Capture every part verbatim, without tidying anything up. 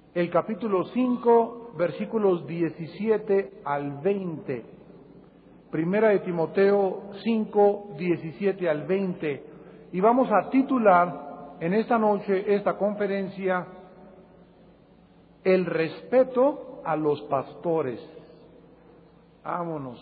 el capítulo cinco, versículos diecisiete al veinte. Primera de Timoteo cinco, diecisiete al veinte. Y vamos a titular en esta noche esta conferencia: el respeto a los pastores. Vámonos.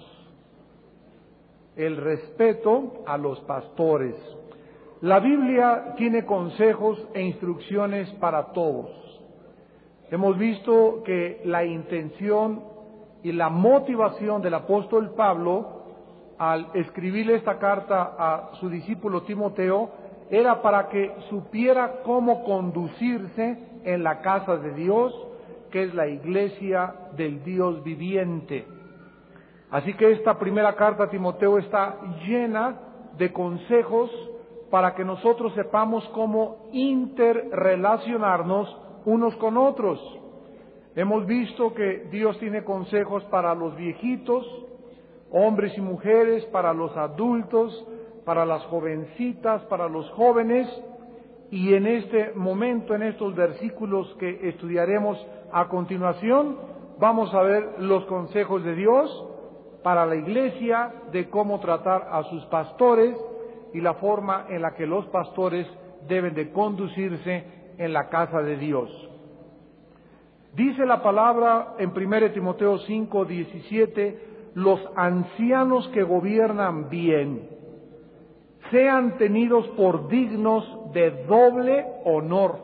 El respeto a los pastores. La Biblia tiene consejos e instrucciones para todos. Hemos visto que la intención y la motivación del apóstol Pablo al escribirle esta carta a su discípulo Timoteo era para que supiera cómo conducirse en la casa de Dios, que es la iglesia del Dios viviente. Así que esta primera carta a Timoteo está llena de consejos para que nosotros sepamos cómo interrelacionarnos unos con otros. Hemos visto que Dios tiene consejos para los viejitos, hombres y mujeres, para los adultos, para las jovencitas, para los jóvenes, y en este momento, en estos versículos que estudiaremos a continuación, vamos a ver los consejos de Dios para la iglesia, de cómo tratar a sus pastores y la forma en la que los pastores deben de conducirse en la casa de Dios. Dice la palabra en primera de Timoteo cinco, diecisiete: los ancianos que gobiernan bien sean tenidos por dignos de doble honor,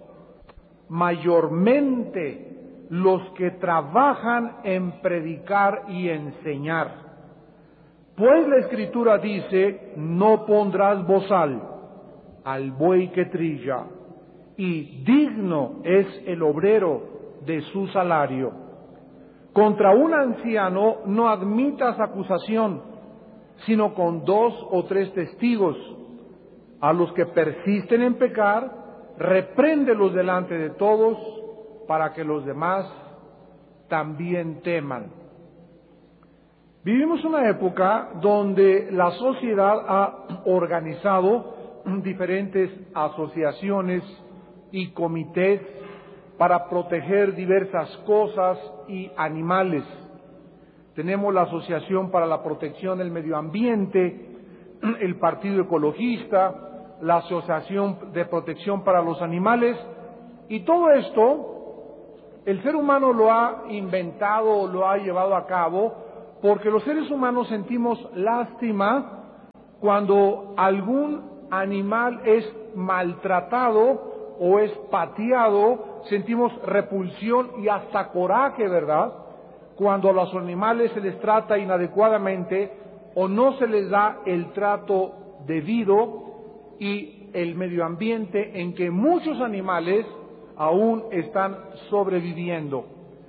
mayormente los que trabajan en predicar y enseñar. Pues la Escritura dice: no pondrás bozal al buey que trilla, y digno es el obrero de su salario. Contra un anciano no admitas acusación, sino con dos o tres testigos. A los que persisten en pecar, repréndelos delante de todos, para que los demás también teman. Vivimos una época donde la sociedad ha organizado diferentes asociaciones y comités para proteger diversas cosas y animales. Tenemos la Asociación para la Protección del Medio Ambiente, el Partido Ecologista, la Asociación de Protección para los Animales, y todo esto el ser humano lo ha inventado o lo ha llevado a cabo porque los seres humanos sentimos lástima cuando algún animal es maltratado o es pateado, sentimos repulsión y hasta coraje, ¿verdad? Cuando a los animales se les trata inadecuadamente o no se les da el trato debido, y el medio ambiente en que muchos animales aún están sobreviviendo.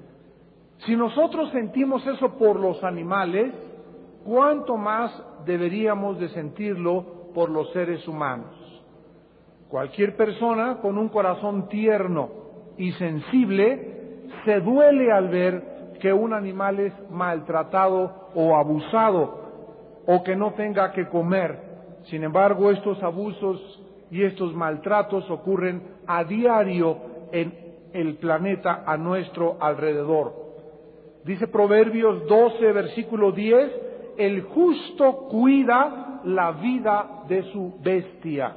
Si nosotros sentimos eso por los animales, ¿cuánto más deberíamos de sentirlo por los seres humanos? Cualquier persona con un corazón tierno y sensible se duele al ver que un animal es maltratado o abusado, o que no tenga que comer. Sin embargo, estos abusos y estos maltratos ocurren a diario en el planeta a nuestro alrededor. Dice Proverbios doce, versículo diez: el justo cuida la vida de su bestia.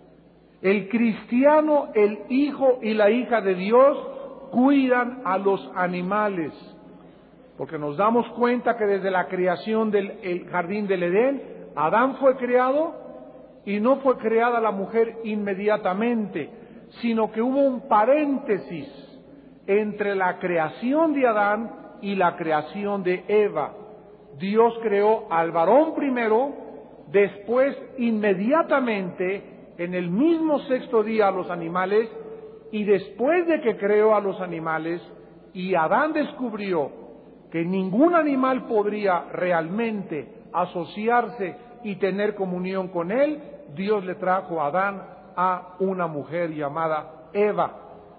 El cristiano, el hijo y la hija de Dios cuidan a los animales, porque nos damos cuenta que desde la creación del el jardín del Edén, Adán fue creado y no fue creada la mujer inmediatamente, sino que hubo un paréntesis entre la creación de Adán y la creación de Eva. Dios creó al varón primero, después inmediatamente en el mismo sexto día a los animales, y después de que creó a los animales y Adán descubrió que ningún animal podría realmente asociarse y tener comunión con él, Dios le trajo a Adán a una mujer llamada Eva.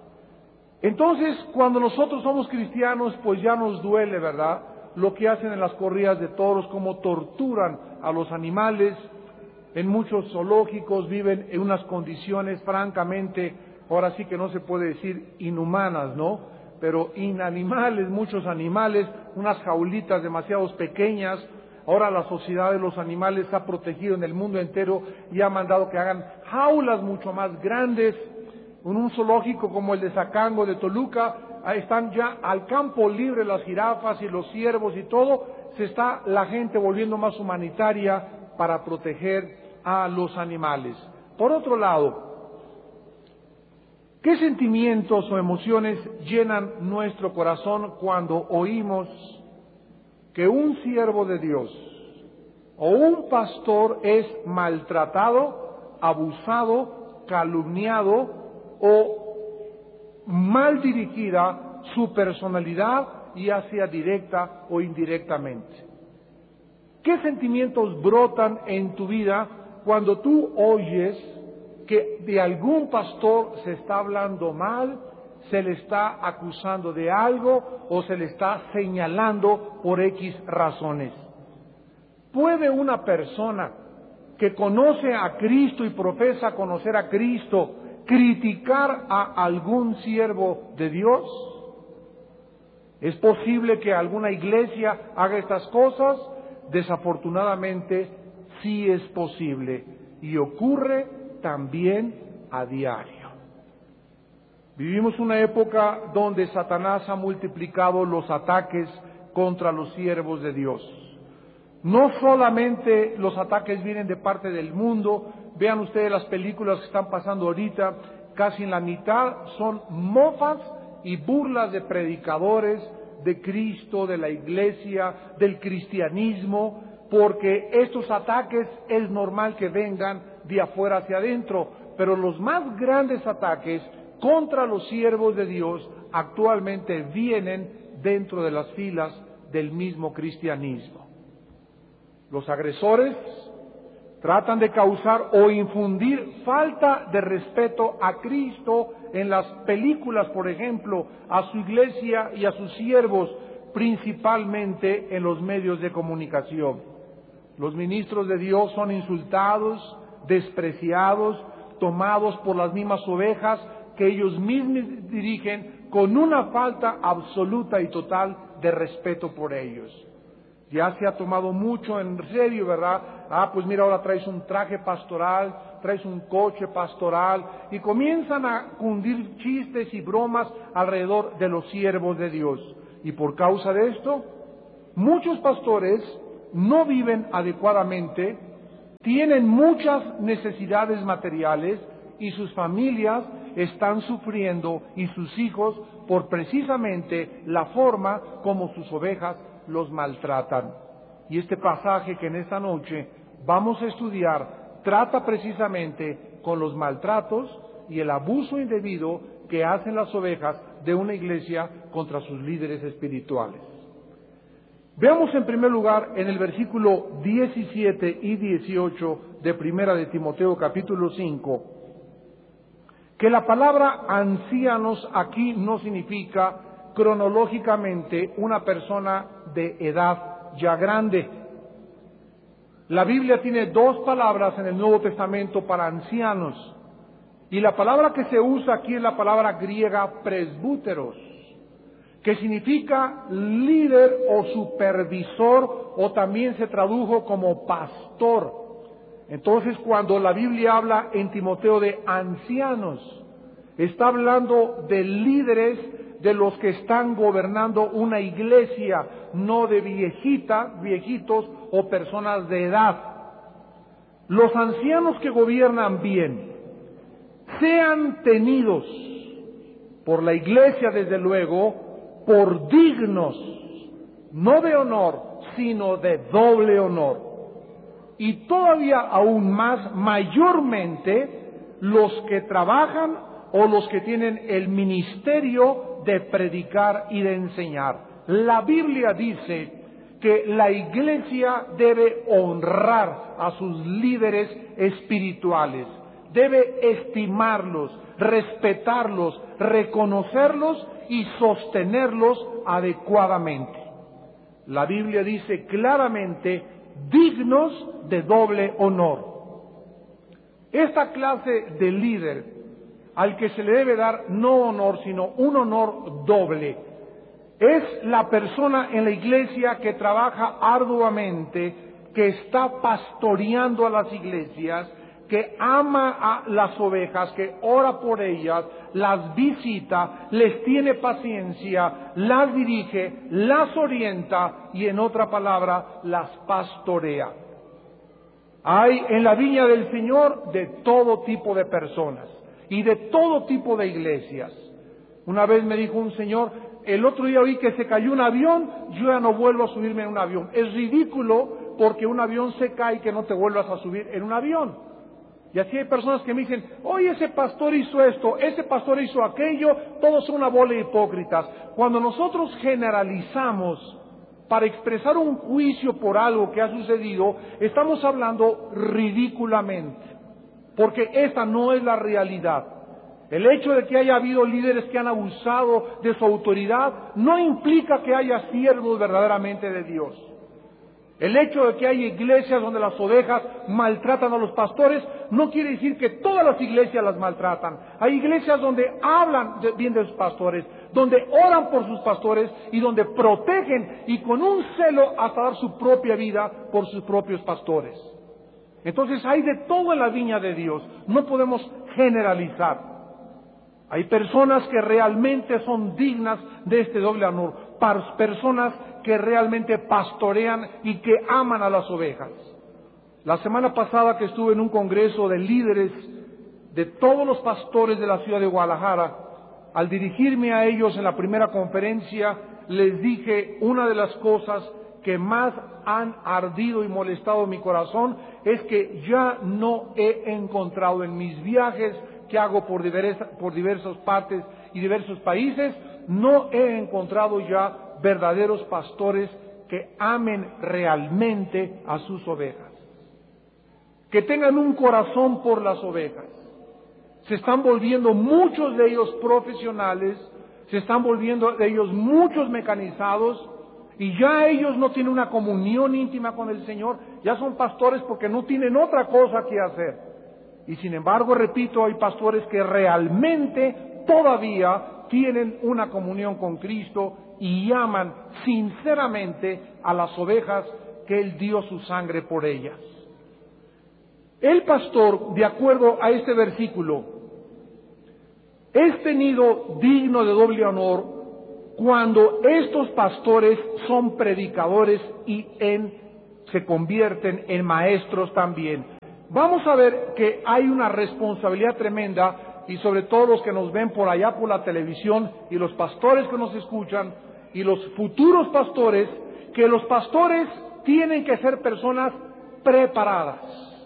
Entonces, cuando nosotros somos cristianos, pues ya nos duele, ¿verdad?, lo que hacen en las corridas de toros, cómo torturan a los animales. En muchos zoológicos viven en unas condiciones francamente ahora sí que no se puede decir inhumanas, ¿no? Pero inanimales, muchos animales, unas jaulitas demasiado pequeñas. Ahora la sociedad de los animales ha protegido en el mundo entero y ha mandado que hagan jaulas mucho más grandes. En un zoológico como el de Zacango, de Toluca, ahí están ya al campo libre las jirafas y los ciervos y todo. Se está la gente volviendo más humanitaria para proteger a los animales. Por otro lado, ¿qué sentimientos o emociones llenan nuestro corazón cuando oímos que un siervo de Dios o un pastor es maltratado, abusado, calumniado o mal dirigida su personalidad, ya sea directa o indirectamente? ¿Qué sentimientos brotan en tu vida cuando tú oyes que de algún pastor se está hablando mal, se le está acusando de algo o se le está señalando por X razones? ¿Puede una persona que conoce a Cristo y profesa conocer a Cristo criticar a algún siervo de Dios? ¿Es posible que alguna iglesia haga estas cosas? Desafortunadamente, sí es posible y ocurre también a diario. Vivimos una época donde Satanás ha multiplicado los ataques contra los siervos de Dios. No solamente los ataques vienen de parte del mundo, vean ustedes las películas que están pasando ahorita, casi en la mitad son mofas y burlas de predicadores, de Cristo, de la iglesia, del cristianismo, porque estos ataques es normal que vengan de afuera hacia adentro, pero los más grandes ataques contra los siervos de Dios actualmente vienen dentro de las filas del mismo cristianismo. Los agresores tratan de causar o infundir falta de respeto a Cristo en las películas, por ejemplo, a su iglesia y a sus siervos, principalmente en los medios de comunicación. Los ministros de Dios son insultados, despreciados, tomados por las mismas ovejas que ellos mismos dirigen, con una falta absoluta y total de respeto por ellos. Ya se ha tomado mucho en serio, ¿verdad? Ah, pues mira, ahora traes un traje pastoral, traes un coche pastoral, y comienzan a cundir chistes y bromas alrededor de los siervos de Dios. Y por causa de esto, muchos pastores no viven adecuadamente, tienen muchas necesidades materiales y sus familias están sufriendo y sus hijos por precisamente la forma como sus ovejas los maltratan. Y este pasaje que en esta noche vamos a estudiar trata precisamente con los maltratos y el abuso indebido que hacen las ovejas de una iglesia contra sus líderes espirituales. Veamos en primer lugar en el versículo diecisiete y dieciocho de Primera de Timoteo capítulo cinco, que la palabra ancianos aquí no significa cronológicamente una persona de edad ya grande. La Biblia tiene dos palabras en el Nuevo Testamento para ancianos, y la palabra que se usa aquí es la palabra griega presbúteros, que significa líder o supervisor, o también se tradujo como pastor. Entonces, cuando la Biblia habla en Timoteo de ancianos, está hablando de líderes, de los que están gobernando una iglesia, no de viejita, viejitos o personas de edad. Los ancianos que gobiernan bien, sean tenidos por la iglesia, desde luego, por dignos, no de honor, sino de doble honor. Y todavía aún más, mayormente, los que trabajan o los que tienen el ministerio de predicar y de enseñar. La Biblia dice que la iglesia debe honrar a sus líderes espirituales, debe estimarlos, respetarlos, reconocerlos y sostenerlos adecuadamente. La Biblia dice claramente, dignos de doble honor. Esta clase de líder al que se le debe dar no honor, sino un honor doble. Es la persona en la iglesia que trabaja arduamente, que está pastoreando a las iglesias, que ama a las ovejas, que ora por ellas, las visita, les tiene paciencia, las dirige, las orienta y, en otra palabra, las pastorea. Hay en la viña del Señor de todo tipo de personas y de todo tipo de iglesias. Una vez me dijo un señor, el otro día oí que se cayó un avión, yo ya no vuelvo a subirme en un avión. Es ridículo porque un avión se cae y que no te vuelvas a subir en un avión. Y así hay personas que me dicen, oye, ese pastor hizo esto, ese pastor hizo aquello, todos son una bola de hipócritas. Cuando nosotros generalizamos para expresar un juicio por algo que ha sucedido, estamos hablando ridículamente, porque esta no es la realidad. El hecho de que haya habido líderes que han abusado de su autoridad no implica que haya siervos verdaderamente de Dios. El hecho de que haya iglesias donde las ovejas maltratan a los pastores no quiere decir que todas las iglesias las maltratan. Hay iglesias donde hablan de, bien de sus pastores, donde oran por sus pastores y donde protegen y con un celo hasta dar su propia vida por sus propios pastores. Entonces hay de todo en la viña de Dios. No podemos generalizar. Hay personas que realmente son dignas de este doble honor, personas que realmente pastorean y que aman a las ovejas. La semana pasada que estuve en un congreso de líderes de todos los pastores de la ciudad de Guadalajara, al dirigirme a ellos en la primera conferencia, les dije una de las cosas que más han ardido y molestado mi corazón es que ya no he encontrado en mis viajes que hago por diversas, por diversas partes y diversos países, no he encontrado ya verdaderos pastores que amen realmente a sus ovejas, que tengan un corazón por las ovejas. Se están volviendo muchos de ellos profesionales, se están volviendo de ellos muchos mecanizados, y ya ellos no tienen una comunión íntima con el Señor, ya son pastores porque no tienen otra cosa que hacer. Y sin embargo, repito, hay pastores que realmente todavía tienen una comunión con Cristo y aman sinceramente a las ovejas que Él dio su sangre por ellas. El pastor, de acuerdo a este versículo, es tenido digno de doble honor cuando estos pastores son predicadores y en, se convierten en maestros también. Vamos a ver que hay una responsabilidad tremenda, y sobre todo los que nos ven por allá por la televisión y los pastores que nos escuchan y los futuros pastores, que los pastores tienen que ser personas preparadas.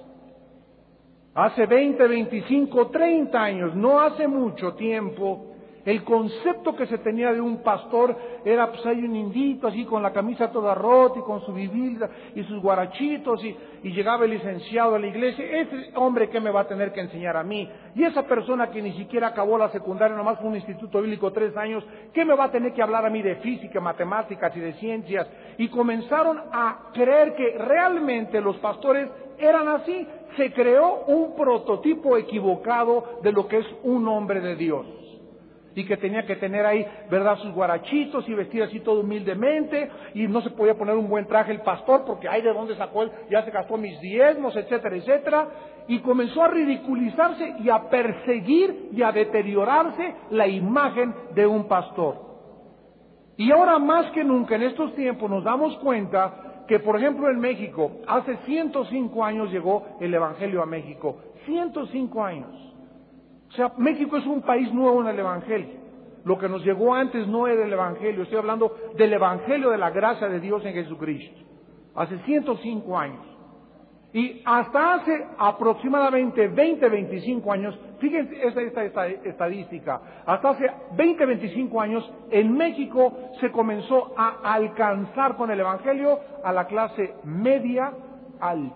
Hace veinte, veinticinco, treinta años, no hace mucho tiempo, el concepto que se tenía de un pastor era, pues hay un indito así con la camisa toda rota y con su biblia y sus guarachitos y, y llegaba el licenciado a la iglesia. Ese hombre, ¿qué me va a tener que enseñar a mí? Y esa persona que ni siquiera acabó la secundaria, nomás fue un instituto bíblico tres años, ¿qué me va a tener que hablar a mí de física, matemáticas y de ciencias? Y comenzaron a creer que realmente los pastores eran así. Se creó un prototipo equivocado de lo que es un hombre de Dios. Y que tenía que tener ahí, ¿verdad?, sus guarachitos y vestir así todo humildemente, y no se podía poner un buen traje el pastor porque ay, ¿de dónde sacó él? Ya se gastó mis diezmos, etcétera, etcétera, y comenzó a ridiculizarse y a perseguir y a deteriorarse la imagen de un pastor. Y ahora más que nunca en estos tiempos nos damos cuenta que, por ejemplo, en México, hace ciento cinco años llegó el Evangelio a México, ciento cinco años. O sea, México es un país nuevo en el Evangelio. Lo que nos llegó antes no era el Evangelio, estoy hablando del Evangelio de la gracia de Dios en Jesucristo. Hace ciento cinco años. Y hasta hace aproximadamente veinte, veinticinco años, fíjense esta, esta, esta estadística, hasta hace veinte, veinticinco años en México se comenzó a alcanzar con el Evangelio a la clase media alta.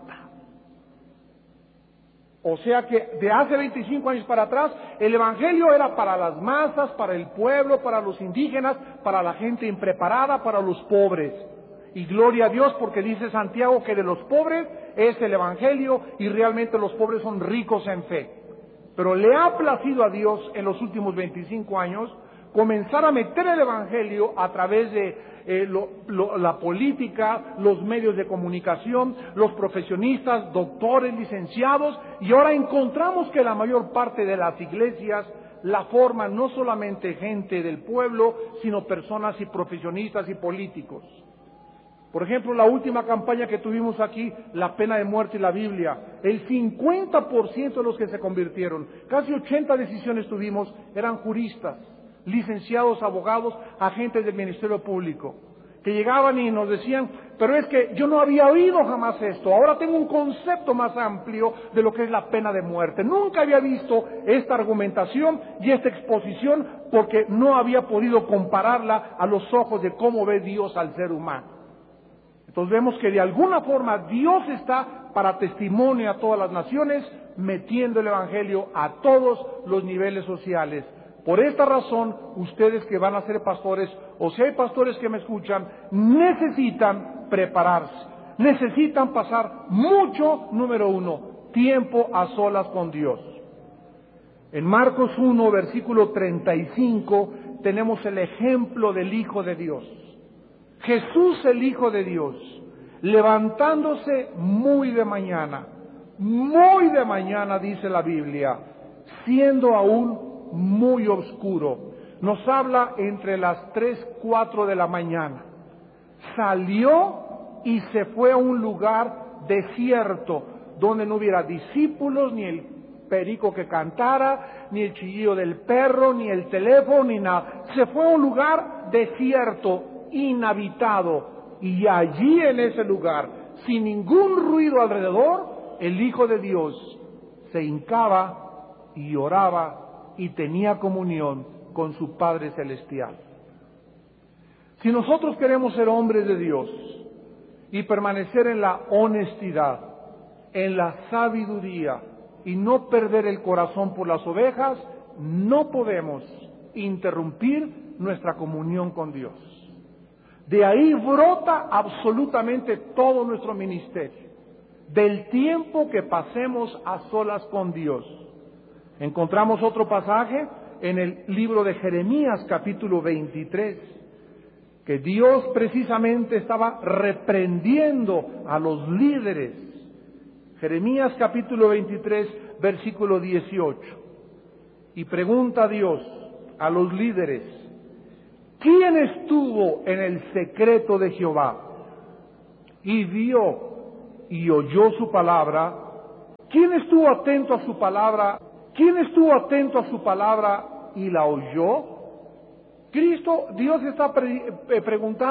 O sea que de hace veinticinco años para atrás, el Evangelio era para las masas, para el pueblo, para los indígenas, para la gente impreparada, para los pobres. Y gloria a Dios porque dice Santiago que de los pobres es el Evangelio y realmente los pobres son ricos en fe. Pero le ha placido a Dios en los últimos veinticinco años comenzar a meter el Evangelio a través de eh, lo, lo, la política, los medios de comunicación, los profesionistas, doctores, licenciados, y ahora encontramos que la mayor parte de las iglesias la forman no solamente gente del pueblo, sino personas y profesionistas y políticos. Por ejemplo, la última campaña que tuvimos aquí, la pena de muerte y la Biblia, el cincuenta por ciento de los que se convirtieron, casi ochenta decisiones tuvimos, eran juristas, licenciados, abogados, agentes del Ministerio Público, que llegaban y nos decían, pero es que yo no había oído jamás esto, ahora tengo un concepto más amplio de lo que es la pena de muerte. Nunca había visto esta argumentación y esta exposición porque no había podido compararla a los ojos de cómo ve Dios al ser humano. Entonces vemos que de alguna forma Dios está para testimonio a todas las naciones, metiendo el Evangelio a todos los niveles sociales. Por esta razón, ustedes que van a ser pastores, o si hay pastores que me escuchan, necesitan prepararse, necesitan pasar mucho, número uno, tiempo a solas con Dios. En Marcos uno, versículo treinta y cinco, tenemos el ejemplo del Hijo de Dios. Jesús, el Hijo de Dios, levantándose muy de mañana, muy de mañana, dice la Biblia, siendo aún muy oscuro. Nos habla entre las tres, cuatro de la mañana. Salió y se fue a un lugar desierto, donde no hubiera discípulos, ni el perico que cantara, ni el chillido del perro, ni el teléfono, ni nada. Se fue a un lugar desierto, inhabitado, y allí en ese lugar, sin ningún ruido alrededor, el Hijo de Dios se hincaba y oraba y tenía comunión con su Padre Celestial. Si nosotros queremos ser hombres de Dios y permanecer en la honestidad, en la sabiduría y no perder el corazón por las ovejas, no podemos interrumpir nuestra comunión con Dios. De ahí brota absolutamente todo nuestro ministerio, del tiempo que pasemos a solas con Dios. Encontramos otro pasaje en el libro de Jeremías, capítulo veintitrés, que Dios precisamente estaba reprendiendo a los líderes. Jeremías, capítulo veintitrés, versículo dieciocho. Y pregunta a Dios a los líderes, ¿quién estuvo en el secreto de Jehová y vio y oyó su palabra? ¿Quién estuvo atento a su palabra? ¿Quién estuvo atento a su palabra y la oyó? Cristo, Dios está pre- preguntando